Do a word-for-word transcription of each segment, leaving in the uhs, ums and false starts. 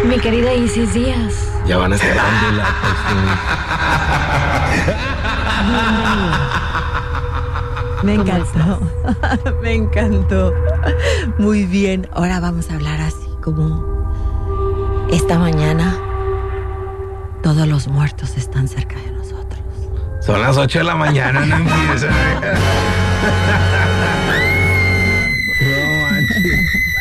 Mi querida Isis Díaz. Ya van a estar dando la Me encantó. Me encantó. Muy bien. Ahora vamos a hablar así como esta mañana. Todos los muertos están cerca de nosotros. Son las ocho de la mañana, no empieza. No manches.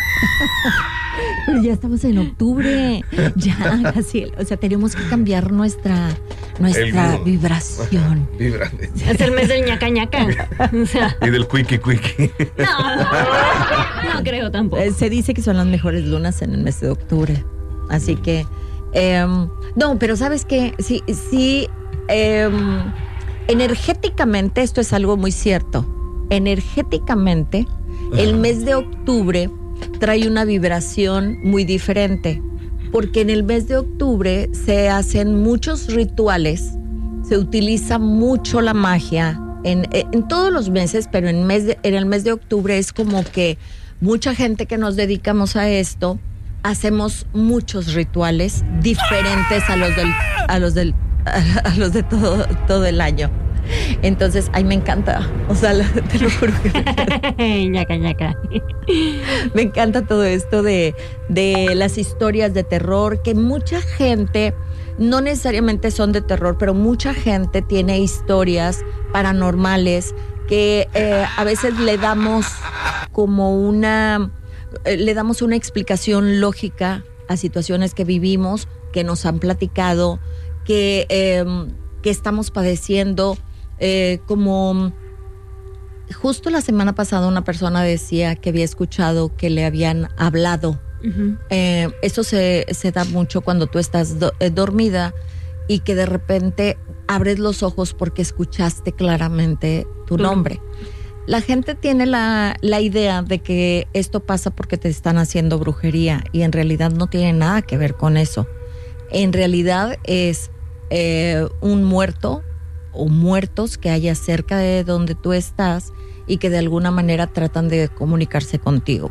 Pero ya estamos en octubre. Ya, casi. O sea, tenemos que cambiar nuestra, nuestra El- vibración. Vibra. Es el mes del ñaca ñaca. O sea, Y del cuiqui cuiqui. no, no, no creo tampoco. Eh, Se dice que son las mejores lunas en el mes de octubre. Así que, em, no, pero ¿sabes qué? Sí, sí, em, energéticamente esto es algo muy cierto. Energéticamente, el mes de octubre trae una vibración muy diferente, porque en el mes de octubre se hacen muchos rituales, se utiliza mucho la magia, en, en todos los meses, pero en, mes de, en el mes de octubre es como que mucha gente que nos dedicamos a esto, hacemos muchos rituales diferentes a los del, a los del, a los de todo, todo el año. Entonces, ay, me encanta, o sea, la- te lo juro que me encanta. ñaca ñaca. Me encanta todo esto de, de las historias de terror, que mucha gente, no necesariamente son de terror, pero mucha gente tiene historias paranormales que eh, a veces le damos como una, eh, le damos una explicación lógica a situaciones que vivimos, que nos han platicado, que, eh, que estamos padeciendo, eh, como... Justo la semana pasada una persona decía que había escuchado que le habían hablado. Uh-huh. Eh, eso se, se da mucho cuando tú estás do, eh, dormida y que de repente abres los ojos porque escuchaste claramente tu nombre. La gente tiene la, la idea de que esto pasa porque te están haciendo brujería y en realidad no tiene nada que ver con eso. En realidad es eh, un muerto o muertos que haya cerca de donde tú estás y que de alguna manera tratan de comunicarse contigo.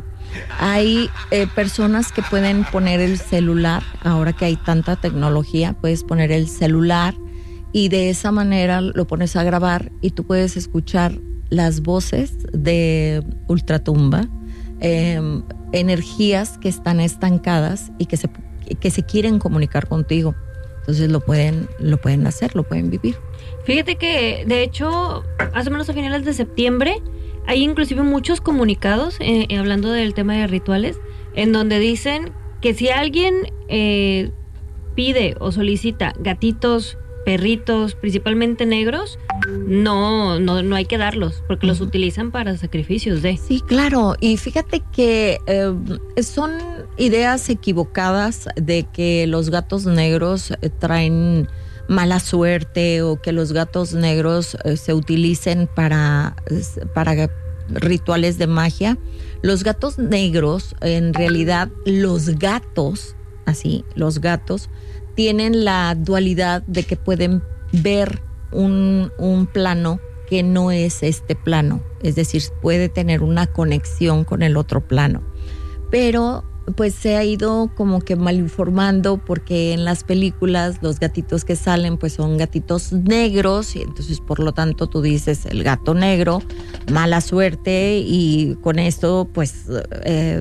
Hay eh, personas que pueden poner el celular, ahora que hay tanta tecnología, puedes poner el celular y de esa manera lo pones a grabar y tú puedes escuchar las voces de ultratumba, eh, energías que están estancadas y que se, que se quieren comunicar contigo. Entonces lo pueden, lo pueden hacer, lo pueden vivir. Fíjate que, de hecho, más o menos a finales de septiembre, hay inclusive muchos comunicados, eh, eh, hablando del tema de rituales, en donde dicen que si alguien eh, pide o solicita gatitos, perritos, principalmente negros, no, no, no hay que darlos, porque los utilizan para sacrificios de... Sí, claro. Y fíjate que eh, son ideas equivocadas de que los gatos negros eh, traen mala suerte o que los gatos negros eh, se utilicen para, para rituales de magia. Los gatos negros, en realidad, los gatos, así, los gatos, tienen la dualidad de que pueden ver un, un plano que no es este plano. Es decir, puede tener una conexión con el otro plano. Pero pues se ha ido como que mal informando porque en las películas los gatitos que salen pues son gatitos negros y entonces por lo tanto tú dices el gato negro, mala suerte y con esto pues eh,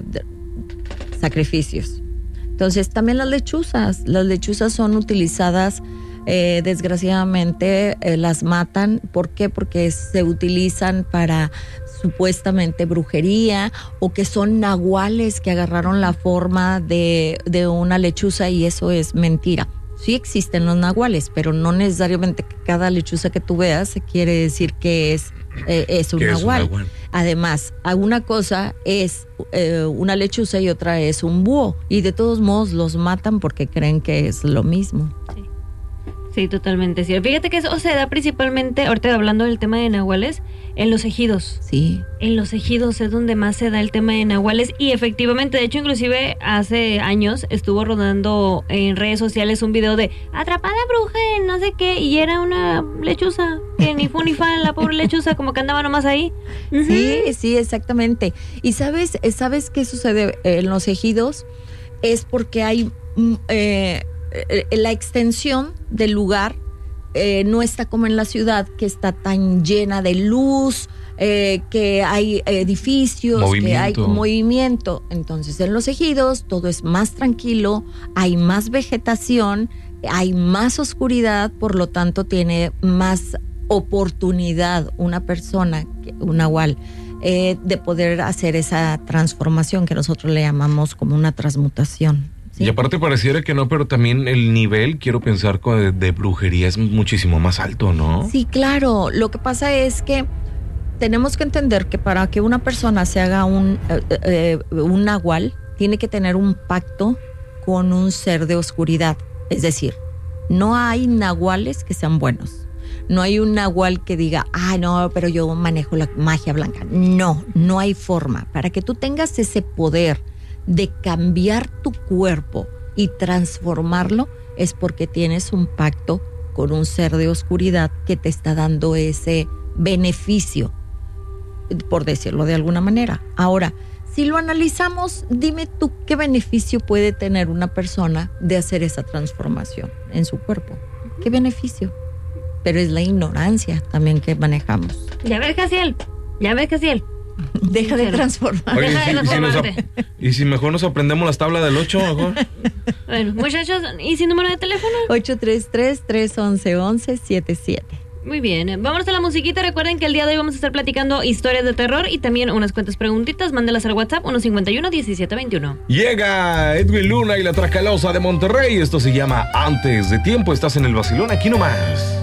sacrificios. Entonces también las lechuzas, las lechuzas son utilizadas eh, desgraciadamente eh, las matan. ¿Por qué? Porque se utilizan para supuestamente brujería o que son nahuales que agarraron la forma de, de una lechuza y eso es mentira. Sí existen los nahuales, pero no necesariamente que cada lechuza que tú veas quiere decir que es, eh, es un ¿Qué es un nahual. nahual? Además, una cosa es eh, una lechuza y otra es un búho y de todos modos los matan porque creen que es lo mismo. Sí. Sí, totalmente cierto. Fíjate que eso se da principalmente, ahorita hablando del tema de nahuales, en los ejidos. Sí. En los ejidos es donde más se da el tema de nahuales y efectivamente, de hecho, inclusive hace años estuvo rodando en redes sociales un video de atrapada bruja en no sé qué y era una lechuza, que ni fu ni fa, la pobre lechuza, como que andaba nomás ahí. Sí, sí, exactamente. ¿Y sabes, sabes qué sucede en los ejidos? es porque hay eh, la extensión del lugar eh, no está como en la ciudad, que está tan llena de luz, eh, que hay edificios, movimiento. que hay movimiento. Entonces en los ejidos todo es más tranquilo, hay más vegetación, hay más oscuridad, por lo tanto tiene más oportunidad una persona, un nahual, eh, de poder hacer esa transformación que nosotros le llamamos como una transmutación. ¿Sí? Y aparte pareciera que no, pero también el nivel, quiero pensar, de, de brujería es muchísimo más alto, ¿no? Sí, claro. Lo que pasa es que tenemos que entender que para que una persona se haga un, eh, eh, un nahual, tiene que tener un pacto con un ser de oscuridad. Es decir, no hay nahuales que sean buenos. No hay un nahual que diga, ah, no, pero yo manejo la magia blanca. No, no hay forma. Para que tú tengas ese poder de cambiar tu cuerpo y transformarlo, es porque tienes un pacto con un ser de oscuridad que te está dando ese beneficio, por decirlo de alguna manera. Ahora, si lo analizamos, dime tú qué beneficio puede tener una persona de hacer esa transformación en su cuerpo. ¿Qué beneficio? Pero es la ignorancia también que manejamos. Ya ves, Casiel, ya ves, Casiel. Deja de transformar. Oye, Deja de y, si, y si nos ap- transformarte. y si mejor nos aprendemos las tablas del ocho, mejor. Bueno, muchachos, ¿y sin número de teléfono? ocho tres tres, tres once, once setenta y siete. Muy bien, vámonos a la musiquita. Recuerden que el día de hoy vamos a estar platicando historias de terror y también unas cuantas preguntitas. Mándelas al WhatsApp uno cincuenta y uno, diecisiete veintiuno. Llega Edwin Luna y la Tracalosa de Monterrey. Esto se llama Antes de Tiempo. Estás en el vacilón, aquí nomás.